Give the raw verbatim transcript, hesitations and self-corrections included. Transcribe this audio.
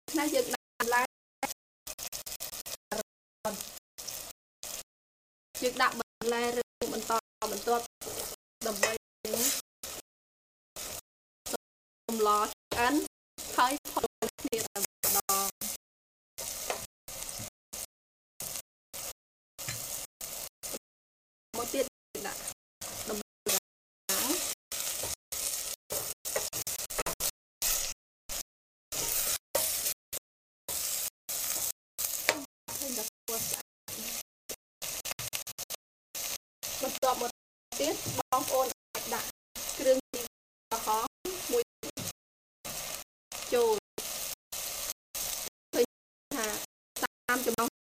ណាយើងដាក់ឡើងយើងដាក់បន្លែឬបន្តបន្ទាប់ដើម្បីសម្លឆ្អិនហើយផុតគ្នាតែម្ដងមកទៀតដាក់ដំឡើងហើយដាក់ពណ៌ស្អាតបន្ទាប់មកទៀតបងប្អូនអាចដាក់គ្រឿងទីក្រហមមួយចូលឃើញថាតាមចំណង់